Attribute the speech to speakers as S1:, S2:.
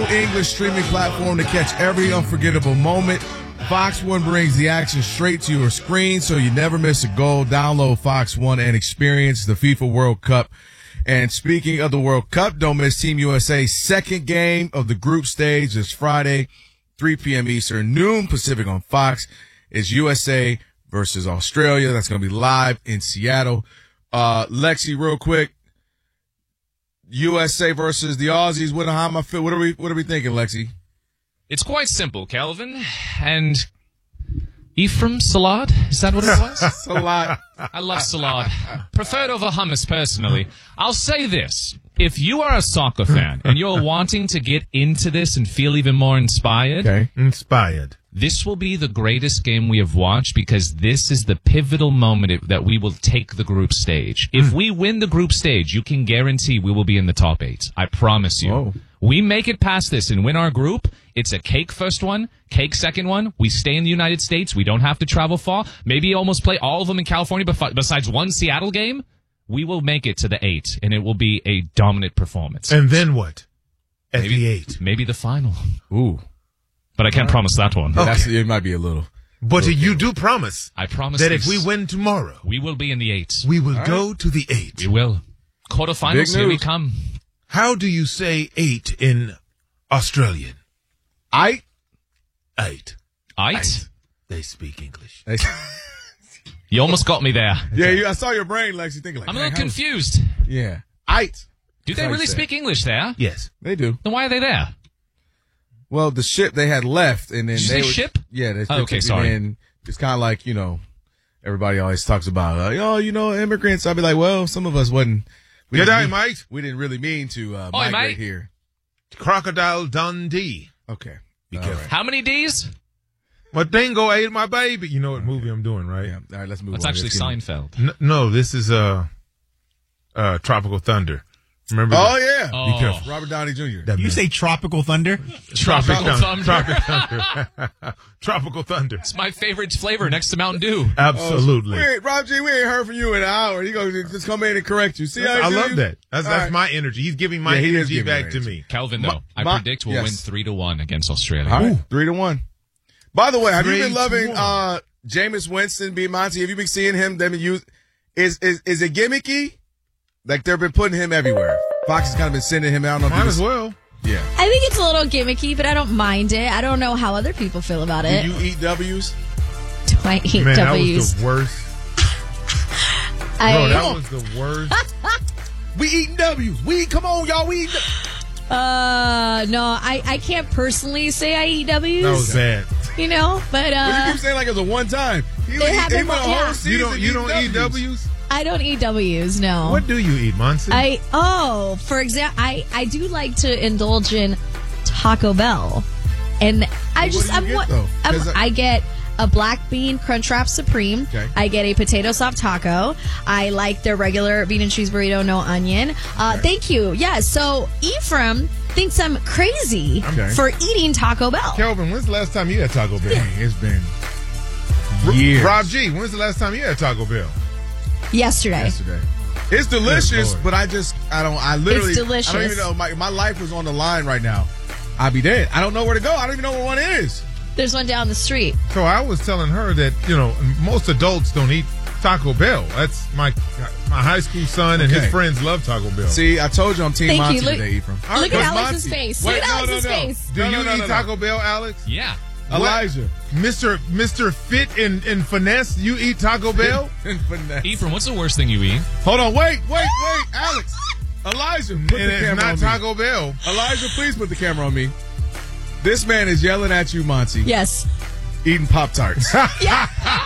S1: English streaming platform to catch every unforgettable moment. Fox One brings the action straight to your screen so you never miss a goal. Download Fox One and experience the FIFA World Cup. And speaking of the World Cup, don't miss Team USA's second game of the group stage this Friday, 3 p.m. Eastern, noon Pacific on Fox. It's USA versus Australia. That's going to be live in Seattle. Lexi, real quick. USA versus the Aussies. What are we thinking, Lexi?
S2: It's quite simple, Calvin. And Ephraim Salad? Is that what it was?
S1: Salad.
S2: I love salad. Preferred over hummus, personally. I'll say this. If you are a soccer fan and you're wanting to get into this and feel even more inspired, this will be the greatest game we have watched because this is the pivotal moment that we will take the group stage. If we win the group stage, you can guarantee we will be in the top 8. I promise you. Whoa. We make it past this and win our group. It's a cake first one, cake second one. We stay in the United States. We don't have to travel far. Maybe almost play all of them in California besides one Seattle game. We will make it to the 8, and it will be a dominant performance.
S3: And then what? At the 8?
S2: Maybe the final.
S1: Ooh.
S2: But I can't promise that one.
S1: Okay. It might be a little.
S3: But you do promise.
S2: I promise
S3: that if we win tomorrow,
S2: we will be in the 8.
S3: We will go to the 8.
S2: We will. Quarterfinals, here we come.
S3: How do you say 8 in Australian?
S1: 8?
S3: 8.
S2: 8?
S3: They speak English.
S2: You almost got me there.
S1: Yeah, I saw your brain, Lexi, thinking like,
S2: I'm a little confused.
S1: Yeah. 8.
S2: Do they really speak English there?
S3: Yes.
S1: They do.
S2: Then why are they there?
S1: Well, the ship they had left, and then
S2: Did you say ship?
S1: Yeah.
S2: Okay, sorry.
S1: And it's kind of like, everybody always talks about, immigrants. I'd be like, well, some of us wasn't.
S3: Good day, mate.
S1: We didn't really mean to migrate here.
S3: Crocodile Dundee.
S1: Okay.
S3: Be careful.
S2: Right. How many D's?
S3: My dingo ate my baby. You know what movie I'm doing, right?
S1: Yeah. All right, let's move on.
S2: That's actually Seinfeld.
S3: No, this is Tropical Thunder. Remember?
S1: Oh, yeah.
S3: Be careful.
S1: Robert Downey Jr.
S4: You say Tropical Thunder?
S2: Tropical Thunder.
S3: Tropical Thunder.
S2: It's my favorite flavor next to Mountain Dew.
S3: Absolutely.
S1: Rob G, we ain't heard from you in an hour. He going to just come in and correct you. See how
S3: I love that. That's
S1: right.
S3: my energy. He's giving my energy back to me.
S2: Calvin, though, I predict we'll win 3-1 against Australia.
S1: All right, 3-1. By the way, have you been loving Jameis Winston, Monty? Have you been seeing him? Is it gimmicky? Like they've been putting him everywhere. Fox has kind of been sending him out.
S3: Might as well.
S1: Yeah.
S5: I think it's a little gimmicky, but I don't mind it. I don't know how other people feel about it.
S1: Do you eat W's?
S5: Do I eat
S3: Man,
S5: W's?
S3: that was the worst. Bro, that was the worst.
S1: We eating W's. Come on, y'all. We eating
S5: No, I can't personally say I eat W's.
S3: That was bad.
S5: But
S1: you keep saying like it's a one time. He went a whole season.
S3: You don't eat W's?
S5: I don't eat W's, no.
S3: What do you eat, Monty?
S5: For example, I do like to indulge in Taco Bell. And I get a black bean Crunchwrap Supreme. Okay. I get a potato soft taco. I like their regular bean and cheese burrito, no onion. Thank you. Yeah, so Ephraim thinks I'm crazy for eating Taco Bell.
S3: Kelvin, when's the last time you had Taco Bell?
S1: Yeah. It's been years.
S3: Rob G, when's the last time you had Taco Bell?
S5: Yesterday.
S1: It's delicious, but I literally,
S5: it's delicious.
S1: I don't even know. My life was on the line right now. I'd be dead. I don't know where to go. I don't even know where one is.
S5: There's one down the street.
S3: So I was telling her that, most adults don't eat Taco Bell. That's my high school son and his friends love Taco Bell.
S1: See, I told you I'm Team Monty today, Ephraim.
S5: Look at Alex's face. Look at Alex's face.
S3: Do you eat Taco Bell, Alex?
S2: Yeah.
S1: Elijah.
S3: Mr. Fit and Finesse, you eat Taco Bell?
S2: Ephraim, what's the worst thing you eat?
S1: Hold on, wait, Alex. Elijah, put the camera on me.
S3: It's not Taco Bell.
S1: Elijah, please put the camera on me. This man is yelling at you, Monty.
S5: Yes.
S1: Eating Pop-Tarts.
S5: Yeah.